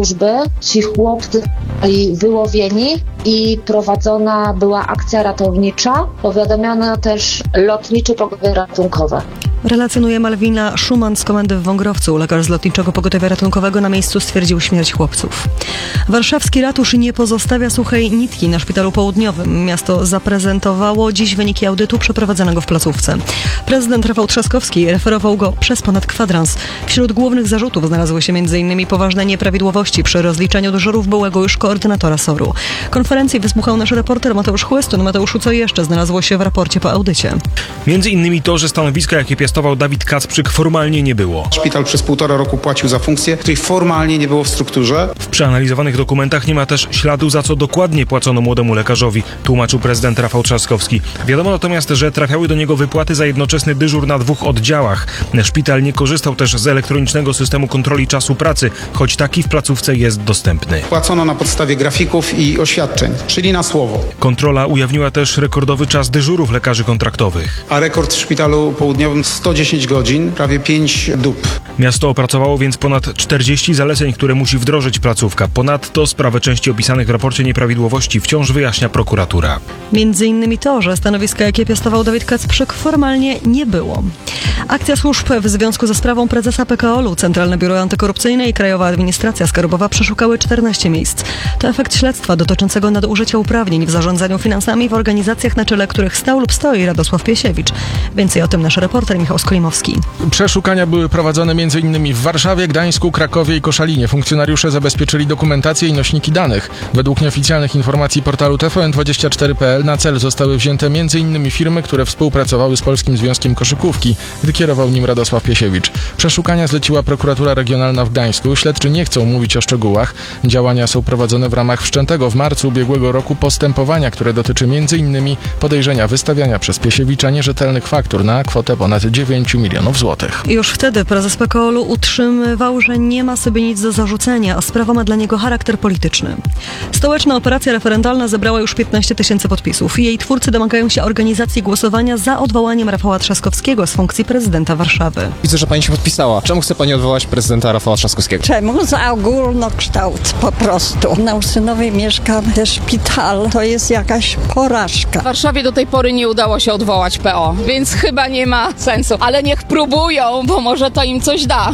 służby. Ci chłopcy byli wyłowieni i prowadzona była akcja ratownicza. Powiadomiono też lotnicze pogotowie ratunkowe. Relacjonuje Malwina Szuman z komendy w Wągrowcu. Lekarz z Lotniczego Pogotowia Ratunkowego na miejscu stwierdził śmierć chłopców. Warszawski ratusz nie pozostawia suchej nitki na Szpitalu Południowym. Miasto zaprezentowało dziś wyniki audytu przeprowadzonego w placówce. Prezydent Rafał Trzaskowski referował go przez ponad kwadrans. Wśród głównych zarzutów znalazły się m.in. poważne nieprawidłowości przy rozliczaniu dyżurów byłego już koordynatora SOR-u. Konferencję wysłuchał nasz reporter Mateusz Chłystun. Mateuszu, co jeszcze znalazło się w raporcie po audycie? Między innymi to, że stanowiska, jakie piastował Dawid Kacprzyk, formalnie nie było. Szpital przez 1,5 roku płacił za funkcję, której formalnie nie było w strukturze. W przeanalizowanych dokumentach nie ma też śladu, za co dokładnie płacono młodemu lekarzowi, tłumaczył prezydent Rafał Trzaskowski. Wiadomo natomiast, że trafiały do niego wypłaty za jednoczesny dyżur na 2 oddziałach. Szpital nie korzystał też z elektronicznego systemu kontroli czasu pracy, choć taki w placówce jest dostępny. Płacono na podstawie grafików i oświadczeń, czyli na słowo. Kontrola ujawniła też rekordowy czas dyżurów lekarzy kontraktowych. A rekord w Szpitalu Południowym 110 godzin, prawie 5 dób. Miasto opracowało więc ponad 40 zaleceń, które musi wdrożyć placówka. Ponadto sprawę części opisanych w raporcie nieprawidłowości wciąż wyjaśnia prokuratura. Między innymi to, że stanowiska, jakie piastował Dawid Kacprzyk, formalnie nie było. Akcja służb w związku ze sprawą prezesa PKOL-u, Centralne Biuro Antykorupcyjne i Krajowa Administracja Skarbowa przeszukały 14 miejsc. To efekt śledztwa dotyczącego nadużycia uprawnień w zarządzaniu finansami w organizacjach, na czele których stał lub stoi Radosław Piesiewicz. Więcej o tym nasz reporter Michał Skolimowski. Przeszukania były prowadzone m.in. w Warszawie, Gdańsku, Krakowie i Koszalinie. Funkcjonariusze zabezpieczyli dokumentację i nośniki danych. Według nieoficjalnych informacji portalu TVN24.pl na cel zostały wzięte m.in. firmy, które współpracowały z Polskim Związkiem Koszykówki, gdy kierował nim Radosław Piesiewicz. Przeszukania zleciła prokuratura regionalna w Gdańsku. Śledczy nie chcą mówić o szczegółach. Działania są prowadzone w ramach wszczętego w marcu ubiegłego roku postępowania, które dotyczy m.in. podejrzenia wystawiania przez Piesiewicza nierzetelnych faktur na kwotę ponad 9 milionów złotych. Już wtedy prezes PKOL-u utrzymywał, że nie ma sobie nic do zarzucenia, a sprawa ma dla niego charakter polityczny. Stołeczna operacja referendalna zebrała już 15 000 podpisów. Jej twórcy domagają się organizacji głosowania za odwołaniem Rafała Trzaskowskiego z funkcji prezydenta Warszawy. Widzę, że pani się podpisała. Czemu chce pani odwołać prezydenta Rafała Trzaskowskiego? Czemu? Za ogólnokształt po prostu. Na Ursynowej mieszka szpital. To jest jakaś porażka. W Warszawie do tej pory nie udało się odwołać PO, więc chyba nie ma sensu. Ale niech próbują, bo może to im coś da.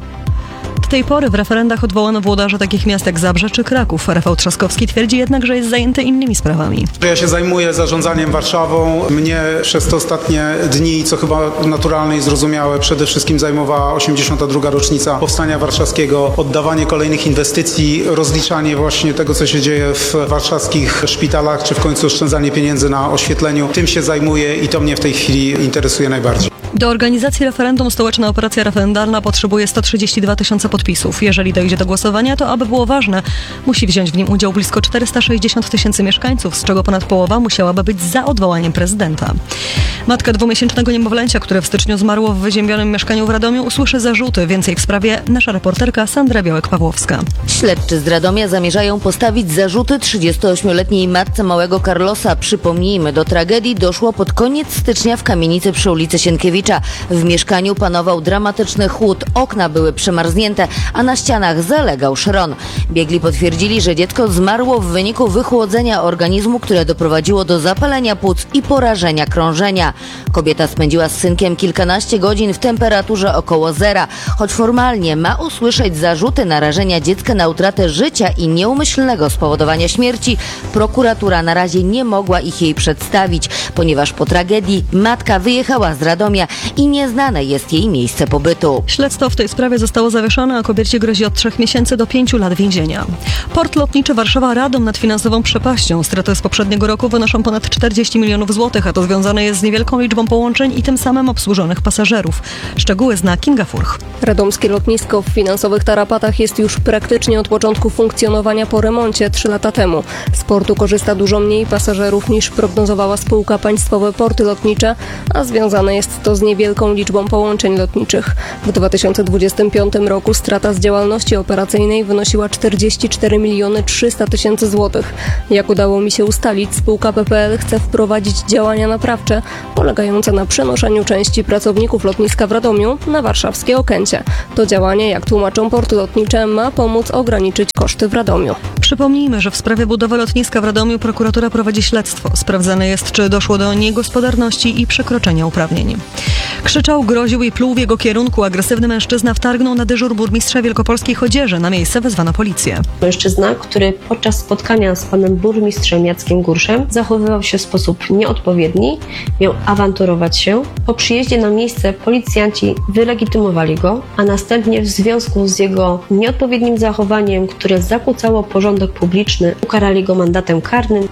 Do tej pory w referendach odwołano włodarza takich miast jak Zabrze czy Kraków. Rafał Trzaskowski twierdzi jednak, że jest zajęty innymi sprawami. Ja się zajmuję zarządzaniem Warszawą. Mnie przez te ostatnie dni, co chyba naturalne i zrozumiałe, przede wszystkim zajmowała 82. rocznica Powstania Warszawskiego, oddawanie kolejnych inwestycji, rozliczanie właśnie tego, co się dzieje w warszawskich szpitalach, czy w końcu oszczędzanie pieniędzy na oświetleniu. Tym się zajmuję i to mnie w tej chwili interesuje najbardziej. Do organizacji referendum stołeczna operacja referendalna potrzebuje 132 000 podpisów. Jeżeli dojdzie do głosowania, to aby było ważne, musi wziąć w nim udział blisko 460 000 mieszkańców, z czego ponad połowa musiałaby być za odwołaniem prezydenta. Matka 2-miesięcznego niemowlęcia, które w styczniu zmarło w wyziębionym mieszkaniu w Radomiu, usłyszy zarzuty. Więcej w sprawie nasza reporterka Sandra Białek-Pawłowska. Śledczy z Radomia zamierzają postawić zarzuty 38-letniej matce małego Carlosa. Przypomnijmy, do tragedii doszło pod koniec stycznia w kamienicy przy ulicy Sienkiewicza. W mieszkaniu panował dramatyczny chłód, okna były przemarznięte, a na ścianach zalegał szron. Biegli potwierdzili, że dziecko zmarło w wyniku wychłodzenia organizmu, które doprowadziło do zapalenia płuc i porażenia krążenia. Kobieta spędziła z synkiem kilkanaście godzin w temperaturze około zera. Choć formalnie ma usłyszeć zarzuty narażenia dziecka na utratę życia i nieumyślnego spowodowania śmierci, prokuratura na razie nie mogła ich jej przedstawić, ponieważ po tragedii matka wyjechała z Radomia i nieznane jest jej miejsce pobytu. Śledztwo w tej sprawie zostało zawieszone, a kobiecie grozi od 3 miesięcy do 5 lat więzienia. Port lotniczy Warszawa-Radom nad finansową przepaścią. Straty z poprzedniego roku wynoszą ponad 40 milionów złotych, a to związane jest z niewielką liczbą połączeń i tym samym obsłużonych pasażerów. Szczegóły zna Kinga Furch. Radomskie lotnisko w finansowych tarapatach jest już praktycznie od początku funkcjonowania po remoncie 3 lata temu. Z portu korzysta dużo mniej pasażerów niż prognozowała spółka Państwowe Porty Lotnicze, a związane jest to z niewielką liczbą połączeń lotniczych. W 2025 roku strata z działalności operacyjnej wynosiła 44 300 000 złotych. Jak udało mi się ustalić, spółka PPL chce wprowadzić działania naprawcze polegające na przenoszeniu części pracowników lotniska w Radomiu na warszawskie Okęcie. To działanie, jak tłumaczą porty lotnicze, ma pomóc ograniczyć koszty w Radomiu. Przypomnijmy, że w sprawie budowy lotniska w Radomiu prokuratura prowadzi śledztwo. Sprawdzane jest, czy doszło do niegospodarności i przekroczenia uprawnień. Krzyczał, groził i pluł w jego kierunku. Agresywny mężczyzna wtargnął na dyżur burmistrza Wielkopolskiej Chodzieży. Na miejsce wezwano policję. Mężczyzna, który podczas spotkania z panem burmistrzem Jackiem Gurszem zachowywał się w sposób nieodpowiedni, miał awanturować się. Po przyjeździe na miejsce policjanci wylegitymowali go, a następnie w związku z jego nieodpowiednim zachowaniem, które zakłócało porządek publiczny, ukarali go mandatem karnym.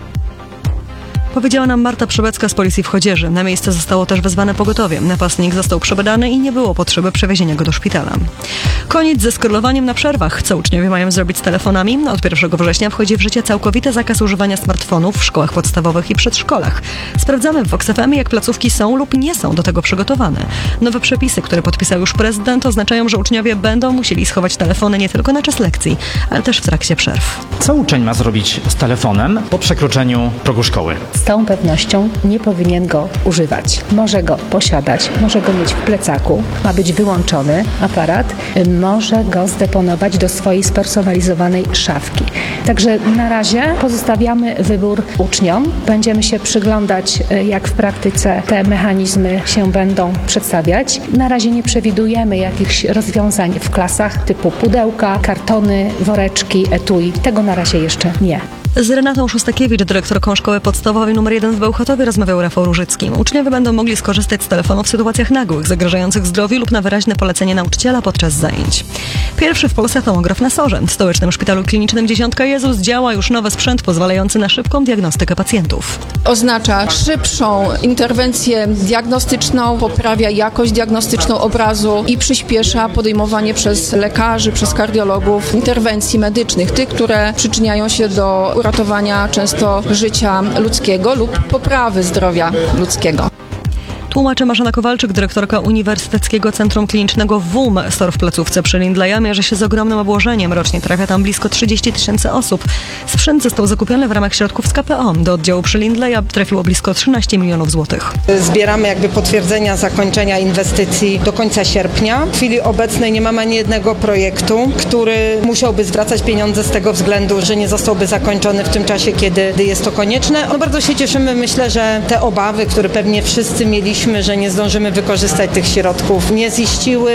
Powiedziała nam Marta Przybecka z policji w Chodzieży. Na miejsce zostało też wezwane pogotowie. Napastnik został przebadany i nie było potrzeby przewiezienia go do szpitala. Koniec ze scrollowaniem na przerwach. Co uczniowie mają zrobić z telefonami? Od 1 września wchodzi w życie całkowity zakaz używania smartfonów w szkołach podstawowych i przedszkolach. Sprawdzamy w Vox FM, jak placówki są lub nie są do tego przygotowane. Nowe przepisy, które podpisał już prezydent, oznaczają, że uczniowie będą musieli schować telefony nie tylko na czas lekcji, ale też w trakcie przerw. Co uczeń ma zrobić z telefonem po przekroczeniu progu szkoły? Z całą pewnością nie powinien go używać. Może go posiadać, może go mieć w plecaku, ma być wyłączony aparat, może go zdeponować do swojej spersonalizowanej szafki. Także na razie pozostawiamy wybór uczniom. Będziemy się przyglądać, jak w praktyce te mechanizmy się będą przedstawiać. Na razie nie przewidujemy jakichś rozwiązań w klasach typu pudełka, kartony, woreczki, etui. Tego na razie jeszcze nie. Z Renatą Szustakiewicz, dyrektorką szkoły podstawowej nr 1 w Bełchatowie, rozmawiał Rafał Różycki. Uczniowie będą mogli skorzystać z telefonu w sytuacjach nagłych, zagrażających zdrowiu lub na wyraźne polecenie nauczyciela podczas zajęć. Pierwszy w Polsce tomograf na SOR-ze. W Stołecznym Szpitalu Klinicznym Dziesiątka Jezus działa już nowy sprzęt pozwalający na szybką diagnostykę pacjentów. Oznacza szybszą interwencję diagnostyczną, poprawia jakość diagnostyczną obrazu i przyspiesza podejmowanie przez lekarzy, przez kardiologów interwencji medycznych, tych, które przyczyniają się do uratowania często życia ludzkiego lub poprawy zdrowia ludzkiego. Tłumaczy Marzena Kowalczyk, dyrektorka Uniwersyteckiego Centrum Klinicznego WUM. SOR w placówce przy Lindleya mierzy się z ogromnym obłożeniem. Rocznie trafia tam blisko 30 000 osób. Sprzęt został zakupiony w ramach środków z KPO. Do oddziału przy Lindleya trafiło blisko 13 milionów złotych. Zbieramy potwierdzenia zakończenia inwestycji do końca sierpnia. W chwili obecnej nie mamy ani jednego projektu, który musiałby zwracać pieniądze z tego względu, że nie zostałby zakończony w tym czasie, kiedy jest to konieczne. Bardzo się cieszymy. Myślę, że te obawy, które pewnie wszyscy mieliśmy, że nie zdążymy wykorzystać tych środków, nie ziściły.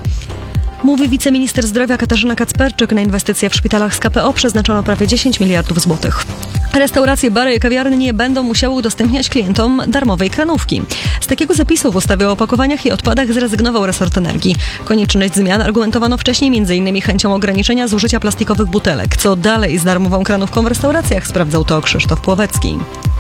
Mówi wiceminister zdrowia Katarzyna Kacperczyk. Na inwestycje w szpitalach z KPO przeznaczono prawie 10 miliardów złotych. Restauracje, bary i kawiarnie nie będą musiały udostępniać klientom darmowej kranówki. Z takiego zapisu w ustawie o opakowaniach i odpadach zrezygnował resort energii. Konieczność zmian argumentowano wcześniej m.in. chęcią ograniczenia zużycia plastikowych butelek. Co dalej z darmową kranówką w restauracjach? Sprawdzał to Krzysztof Płowecki.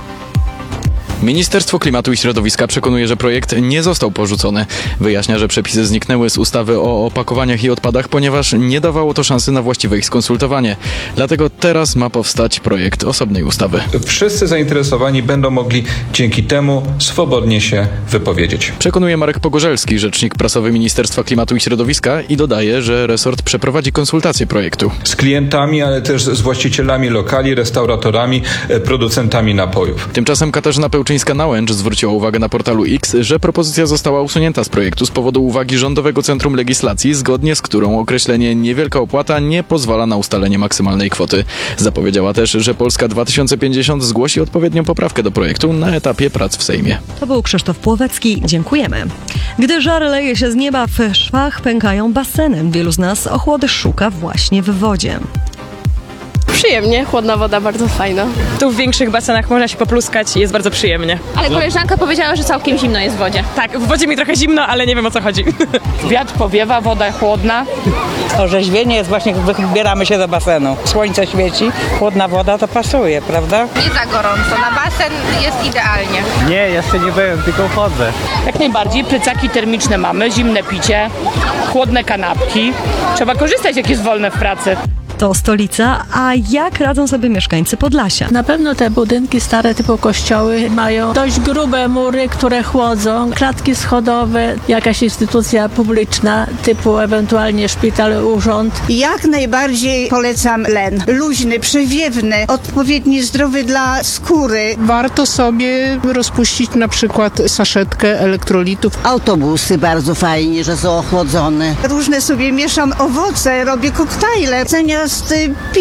Ministerstwo Klimatu i Środowiska przekonuje, że projekt nie został porzucony. Wyjaśnia, że przepisy zniknęły z ustawy o opakowaniach i odpadach, ponieważ nie dawało to szansy na właściwe ich skonsultowanie. Dlatego teraz ma powstać projekt osobnej ustawy. Wszyscy zainteresowani będą mogli dzięki temu swobodnie się wypowiedzieć. Przekonuje Marek Pogorzelski, rzecznik prasowy Ministerstwa Klimatu i Środowiska, i dodaje, że resort przeprowadzi konsultacje projektu. Z klientami, ale też z właścicielami lokali, restauratorami, producentami napojów. Tymczasem Katarzyna Pełczyńska-Nałęcz zwróciła uwagę na portalu X, że propozycja została usunięta z projektu z powodu uwagi Rządowego Centrum Legislacji, zgodnie z którą określenie niewielka opłata nie pozwala na ustalenie maksymalnej kwoty. Zapowiedziała też, że Polska 2050 zgłosi odpowiednią poprawkę do projektu na etapie prac w Sejmie. To był Krzysztof Płowecki. Dziękujemy. Gdy żar leje się z nieba, w szwach pękają baseny. Wielu z nas ochłody szuka właśnie w wodzie. Przyjemnie, chłodna woda, bardzo fajna. Tu w większych basenach można się popluskać i jest bardzo przyjemnie. Ale koleżanka powiedziała, że całkiem zimno jest w wodzie. Tak, w wodzie mi trochę zimno, ale nie wiem, o co chodzi. Wiatr powiewa, woda chłodna. Orzeźwienie jest właśnie, wybieramy się do basenu. Słońce świeci, chłodna woda to pasuje, prawda? Nie za gorąco, na basen jest idealnie. Nie, jeszcze nie byłem, tylko chodzę. Jak najbardziej, plecaki termiczne mamy, zimne picie, chłodne kanapki. Trzeba korzystać, jak jest wolne w pracy. to stolica, a jak radzą sobie mieszkańcy Podlasia? Na pewno te budynki stare typu kościoły mają dość grube mury, które chłodzą, klatki schodowe, jakaś instytucja publiczna typu ewentualnie szpital, urząd. Jak najbardziej polecam len. Luźny, przewiewny, odpowiedni, zdrowy dla skóry. Warto sobie rozpuścić na przykład saszetkę elektrolitów. Autobusy bardzo fajnie, że są ochłodzone. Różne sobie mieszam owoce, robię koktajle zamiast